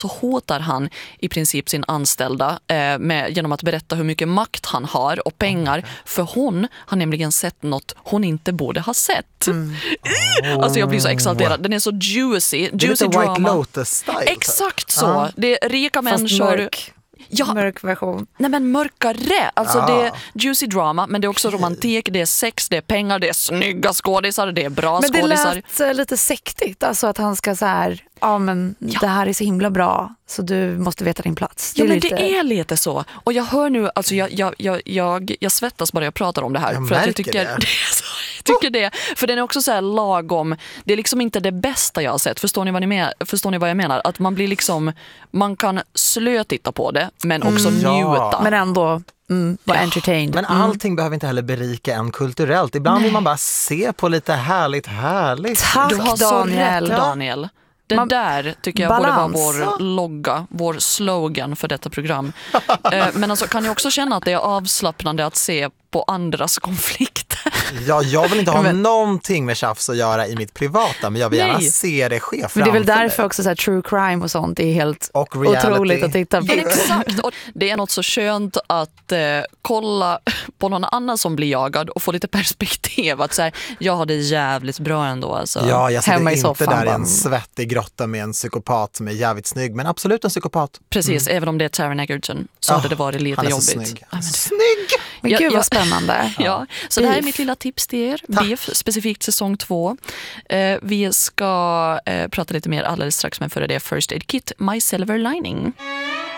så hotar han i princip sin anställda genom att berätta hur mycket makt han har och pengar, för hon har nämligen sett något hon inte borde ha sett. Alltså jag blir så exalterad. Den är så juicy drama. White Lotus-style. Exakt så. Det är rika människor. Mörk version. Nej, men mörkare. Alltså det är juicy drama, men det är också romantik, det är sex, det är pengar, det är snygga skådisar, det är bra skådisar. Men det lät lite sektigt, alltså att han ska så här, det här är så himla bra så du måste veta din plats. Ja, men det är lite så. Och jag hör nu, alltså jag svettas bara jag pratar om det här. För att jag tycker det. Tycker det, för den är också så här lagom. Det är liksom inte det bästa jag har sett. Förstår ni vad jag menar? Att man blir liksom, man kan titta på det, men också njuta. Men ändå vara entertained. Men allting behöver inte heller berika en kulturellt. Ibland vill man bara se på lite härligt. Tack, du har Daniel. Så rätt, Daniel. Det där tycker jag borde vara vår logga, vår slogan för detta program. Men alltså kan jag också känna att det är avslappnande att se på andras konflikter. Ja, jag vill inte ha någonting med tjafs att göra i mitt privata, men jag vill gärna se det ske framför. Men det är väl därför också så här, true crime och sånt är helt och otroligt att titta på. Ja, exakt. Och det är något så skönt att kolla på någon annan som blir jagad och få lite perspektiv. Att så här, jag har det jävligt bra ändå. Alltså. Ja, jag sitter hemma i inte soffan, där i en svettig grotta med en psykopat som är jävligt snygg, men absolut en psykopat. Precis, även om det är Taron Egerton så hade det varit lite jobbigt. Snygg. Snygg! Men gud vad spännande. Ja, så det här är mitt lilla tips till er. Beef, specifikt säsong 2. Vi ska prata lite mer alldeles strax, men före det First Aid Kit, My Silver Lining.